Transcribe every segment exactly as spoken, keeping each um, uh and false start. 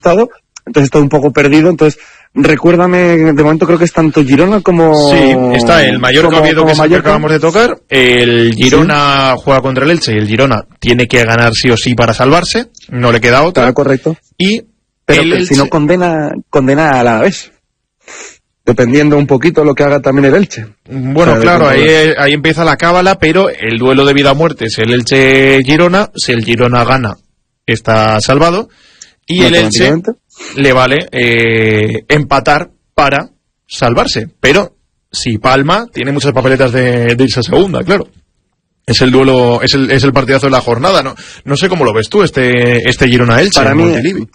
estado, entonces estoy un poco perdido, entonces recuérdame, de momento creo que es tanto Girona como... Sí, está el Mallorca Oviedo, que es el que acabamos de tocar, el Girona ¿Sí? juega contra el Elche y el Girona tiene que ganar sí o sí para salvarse, no le queda otra. Claro, correcto. Y Pero el que Elche... si no condena, condena a la vez. Dependiendo un poquito lo que haga también el Elche. Bueno, o sea, claro, ahí, ahí empieza la cábala, pero el duelo de vida o muerte es el Elche-Girona. Si el Girona gana, está salvado. Y el Elche le vale eh, empatar para salvarse. Pero si palma, tiene muchas papeletas de, de irse a segunda, claro. Es el duelo, es el, es el partidazo de la jornada. No, no sé cómo lo ves tú, este, este Girona-Elche. Para mí,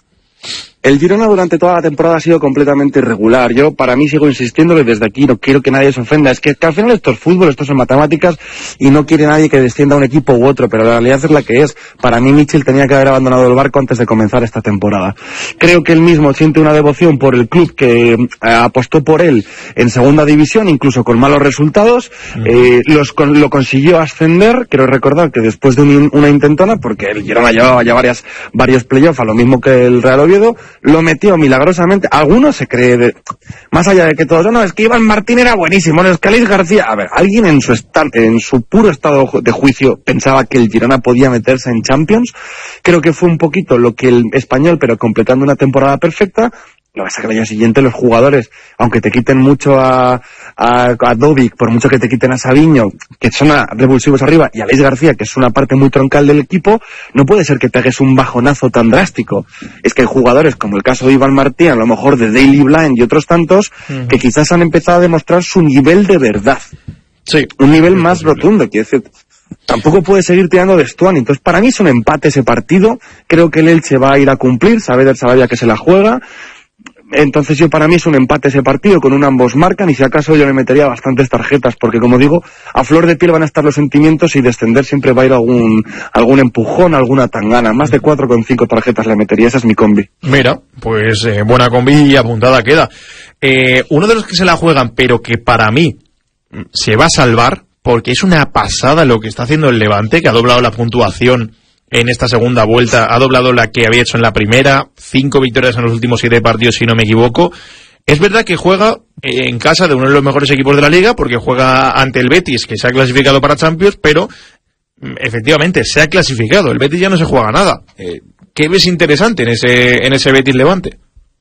el Girona durante toda la temporada ha sido completamente irregular. Yo, para mí, sigo insistiendo que desde aquí no quiero que nadie se ofenda. Es que, que al final esto es fútbol, esto son matemáticas y no quiere nadie que descienda un equipo u otro, pero la realidad es la que es. Para mí, Mitchell tenía que haber abandonado el barco antes de comenzar esta temporada. Creo que él mismo siente una devoción por el club que eh, apostó por él en segunda división, incluso con malos resultados. Eh, los, con, lo consiguió ascender. Quiero recordar que después de un, una intentona, porque el Girona llevaba ya varias, varios playoffs, a lo mismo que el Real Oviedo, lo metió milagrosamente. Algunos se cree, de, más allá de que todos, no, es que Iván Martín era buenísimo, no, es que Aleix García, a ver, alguien en su esta, en su puro estado de juicio pensaba que el Girona podía meterse en Champions. Creo que fue un poquito lo que el Español, pero completando una temporada perfecta. Lo que pasa es que al año siguiente los jugadores, aunque te quiten mucho a, a, a Dovic, por mucho que te quiten a Sabiño, que son a, revulsivos arriba, y a Aleix García, que es una parte muy troncal del equipo, no puede ser que pegues un bajonazo tan drástico. Es que hay jugadores, como el caso de Iván Martín, a lo mejor de Daley Blind y otros tantos, uh-huh. que quizás han empezado a demostrar su nivel de verdad. Sí. Un nivel sí, más rotundo, quiero decir. Tampoco puede seguir tirando de Stuani. Entonces, para mí es un empate ese partido. Creo que el Elche va a ir a cumplir, Saavedra Sarabia que se la juega. Entonces yo para mí es un empate ese partido, con un ambos marcan, y si acaso yo le metería bastantes tarjetas, porque como digo, a flor de piel van a estar los sentimientos y descender siempre va a ir algún algún empujón, alguna tangana. Más de cuatro con cinco tarjetas le metería, esa es mi combi. Mira, pues eh, buena combi y apuntada queda. Eh, uno de los que se la juegan, pero que para mí se va a salvar, porque es una pasada lo que está haciendo el Levante, que ha doblado la puntuación en esta segunda vuelta, ha doblado la que había hecho en la primera, cinco victorias en los últimos siete partidos, si no me equivoco. Es verdad que juega en casa de uno de los mejores equipos de la liga, porque juega ante el Betis, que se ha clasificado para Champions, pero efectivamente se ha clasificado. El Betis ya no se juega nada. Eh, ¿Qué ves interesante en ese, en ese Betis Levante?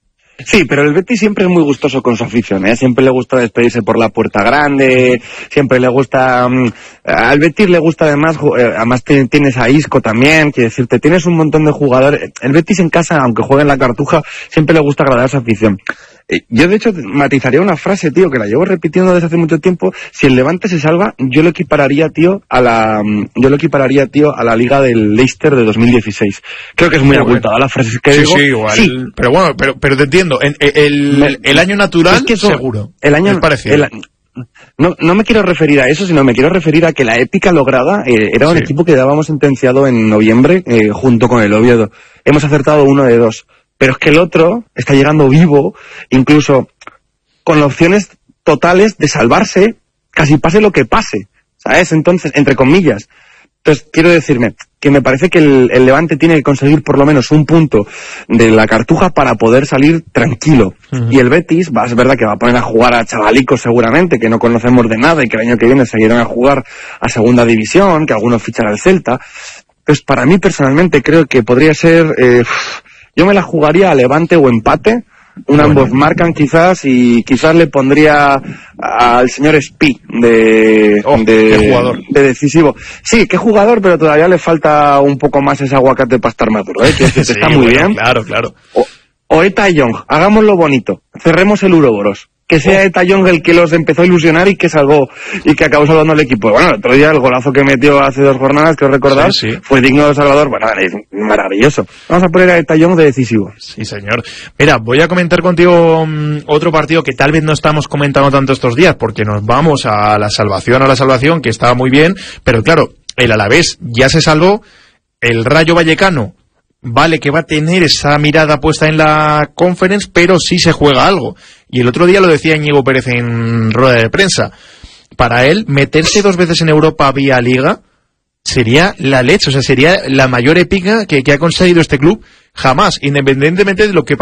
Sí, pero el Betis siempre es muy gustoso con su afición, ¿eh? Siempre le gusta despedirse por la puerta grande, siempre le gusta... Um, al Betis le gusta además, eh, además te, tienes a Isco también, quiero decirte, tienes un montón de jugadores. El Betis en casa, aunque juegue en la Cartuja, siempre le gusta agradar a su afición. Eh, yo de hecho matizaría una frase, tío, que la llevo repitiendo desde hace mucho tiempo. Si el Levante se salva, yo lo equipararía, tío, a la yo lo equipararía, tío, a la liga del Leicester de dos mil dieciséis. Creo que es muy abultada la frase que sí, digo. Sí, igual. Sí. Pero bueno, pero, pero te entiendo. El, el, el, el año natural, es que eso, seguro. El año, es parecido. El, no, no me quiero referir a eso, sino me quiero referir a que la épica lograda eh, era un sí. equipo que dábamos sentenciado en noviembre eh, junto con el Oviedo. Hemos acertado uno de dos. Pero es que el otro está llegando vivo, incluso con opciones totales de salvarse, casi pase lo que pase, ¿sabes? Entonces, entre comillas. Entonces, quiero decirme que me parece que el, el Levante tiene que conseguir por lo menos un punto de la Cartuja para poder salir tranquilo. Uh-huh. Y el Betis, va, es verdad que va a poner a jugar a chavalicos seguramente, que no conocemos de nada y que el año que viene seguirán a jugar a segunda división, que algunos ficharán al Celta. Pues para mí personalmente creo que podría ser... Eh, yo me la jugaría a Levante o empate. Un bueno. ambos marcan quizás, y quizás le pondría al señor Spi de, oh, de, qué jugador. de decisivo. Sí, qué jugador, pero todavía le falta un poco más ese aguacate para estar maduro, ¿eh? Que, que sí, está muy bueno, bien. Claro, claro. O, o Eta Young, hagámoslo bonito, cerremos el Uroboros. Que sea oh. Eta Young el que los empezó a ilusionar y que salvó, y que acabó salvando al equipo. Bueno, el otro día el golazo que metió hace dos jornadas, que os recordar, sí, sí. fue digno de Salvador. Bueno, es maravilloso. Vamos a poner a Eta Young de decisivo. Sí, señor. Mira, voy a comentar contigo um, otro partido que tal vez no estamos comentando tanto estos días, porque nos vamos a la salvación, a la salvación, que estaba muy bien, pero claro, el Alavés ya se salvó, el Rayo Vallecano vale que va a tener esa mirada puesta en la Conference, pero sí se juega algo. Y el otro día lo decía Íñigo Pérez en rueda de prensa. Para él, meterse dos veces en Europa vía Liga sería la leche, o sea, sería la mayor épica que, que ha conseguido este club jamás, independientemente de lo que pase.